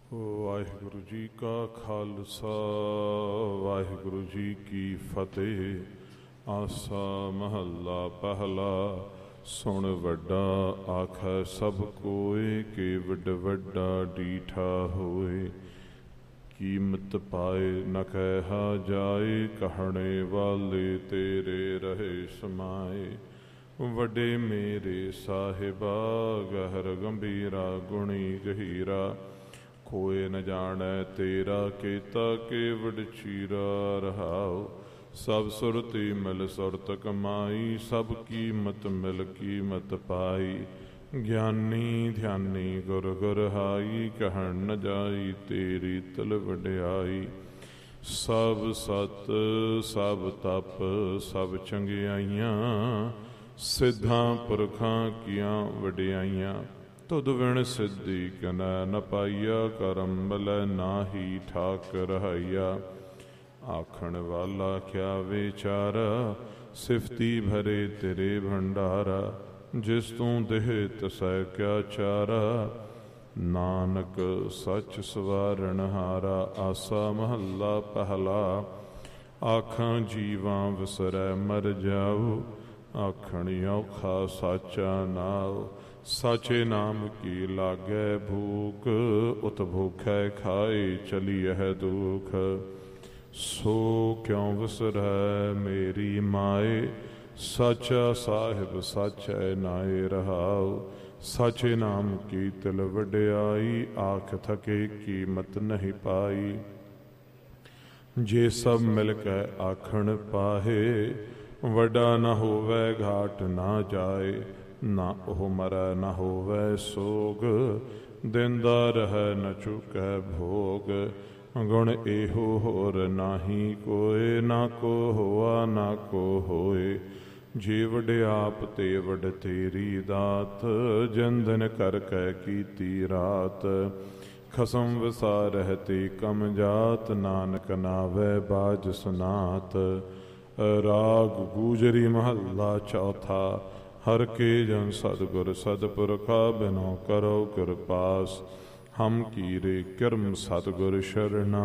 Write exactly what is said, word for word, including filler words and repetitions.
ਵਾਹਿਗੁਰੂ ਜੀ ਕਾ ਖਾਲਸਾ ਵਾਹਿਗੁਰੂ ਜੀ ਕੀ ਫਤਿਹ। ਆਸਾ ਮਹੱਲਾ ਪਹਿਲਾ। ਸੁਣ ਵੱਡਾ ਆਖੈ ਸਭ ਕੋਇ, ਕਿ ਵੱਡ ਵੱਡਾ ਡੀਠਾ ਹੋਏ। ਕੀਮਤ ਪਾਏ ਨ ਕਹਿਆ ਜਾਏ, ਕਹਣੇ ਵਾਲੇ ਤੇਰੇ ਰਹੇ ਸਮਾਏ। ਵੱਡੇ ਮੇਰੇ ਸਾਹਿਬਾ, ਗਹਿਰ ਗੰਭੀਰਾ ਗੁਣੀ ਗਹੀਰਾ। ਕੋਇ ਨ ਜਾਣੈ ਤੇਰਾ ਕੀਤਾ, ਕੇ ਵਡ ਚੀਰਾ ਰਹਾਉ। ਸਭ ਸੁਰਤੀ ਮਿਲ ਸੁਰਤ ਕਮਾਈ, ਸਭ ਕੀਮਤ ਮਿਲ ਕੀਮਤ ਪਾਈ। ਗਿਆਨੀ ਧਿਆਨੀ ਗੁਰ ਗੁਰ ਹਾਈ, ਕਹਿਣ ਨ ਜਾਈ ਤੇਰੀ ਤਲ ਵਡਿਆਈ। ਸਭ ਸਤ ਸਭ ਤਪ ਸਭ ਚੰਗਿਆਈਆਂ, ਸਿੱਧਾਂ ਪੁਰਖਾਂ ਕੀਆਂ ਵਡਿਆਈਆਂ। ਤੁਧ ਵਿਣ ਸਿੱਧੀ ਕਨੈ ਨ ਪਾਈਆ, ਕਰਮ ਮਿਲੈ ਨਾਹੀ ਠਾਕ ਰਹਾਈਆ। ਆਖਣ ਵਾਲਾ ਕਿਆ ਵਿਚਾਰਾ, ਸਿਫਤੀ ਭਰੇ ਤੇਰੇ ਭੰਡਾਰਾ। ਜਿਸ ਤੂੰ ਦੇਹ ਤਸੈ ਕਿਆ ਚਾਰਾ, ਨਾਨਕ ਸੱਚ ਸਵਾਰਣ ਹਾਰਾ। ਆਸਾ ਮਹੱਲਾ ਪਹਿਲਾ। ਆਖਾਂ ਜੀਵਾਂ ਵਿਸਰੈ ਮਰ ਜਾਉ, ਆਖਣ ਔਖਾ ਸਾਚਾ ਨਾਉ। ਸਾਚੇ ਨਾਮ ਕੀ ਲਾਗੈ ਭੂਖ, ਉਤ ਭੂਖੈ ਖਾਏ ਚਲੀਐ ਦੁਖ। ਸੋ ਕਿਉ ਵਿਸਰੈ ਮੇਰੀ ਮਾਏ, ਸਾਚਾ ਸਾਹਿਬ ਸਾਚੈ ਨਾਏ ਰਹਾਉ। ਸਾਚੇ ਨਾਮ ਕੀ ਤਿਲ ਵਡਿਆਈ, ਆਖ ਥਕੇ ਕੀਮਤ ਨਹੀਂ ਪਾਈ। ਜੇ ਸਭ ਮਿਲ ਕੇ ਆਖਣ ਪਾਹੇ, ਵੱਡਾ ਨ ਹੋਵੈ ਘਾਟ ਨਾ ਜਾਏ। ਨਾ ਉਹ ਮਰੈ ਨ ਹੋਵੈ ਸੋਗ, ਦਿੰਦਾ ਰਹਿ ਨ ਚੁਕੈ ਭੋਗ। ਗੁਣ ਇਹੋ ਹੋਰ ਨਾਹੀ ਕੋਇ, ਨਾ ਕੋ ਹੋਆ ਨਾ ਕੋ ਹੋਏ। ਜੇ ਵਡਿਆਪ ਤੇ ਵਡ ਤੇਰੀ ਦਾਤ, ਜਿਨ ਦਿਨ ਕਰ ਕੈ ਕੀਤੀ ਰਾਤ। ਖਸਮ ਵਿਸਾਰਹਿ ਤੇ ਕਮ ਜਾਤ, ਨਾਨਕ ਨਾਵੈ ਬਾਜ ਸੁਨਾਤ। ਰਾਗ ਗੂਜਰੀ ਮਹੱਲਾ ਚੌਥਾ। ਹਰ ਕੇ ਜਨ ਸਤਿਗੁਰ ਸਤਿਪੁਰਖਾ, ਬਿਨੋ ਕਰੋ ਕਿਰਪਾਸ। ਹਮ ਕੀਰੇ ਕਿਰਮ ਸਤਿਗੁਰ ਸ਼ਰਣਾ,